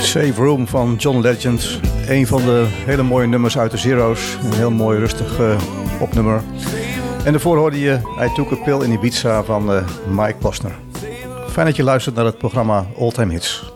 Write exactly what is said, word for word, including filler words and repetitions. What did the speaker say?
Save Room van John Legend. Een van de hele mooie nummers uit de Zero's. Een heel mooi rustig uh, popnummer. En daarvoor hoorde je I Took a Pill in Ibiza van uh, Mike Posner. Fijn dat je luistert naar het programma All Time Hits.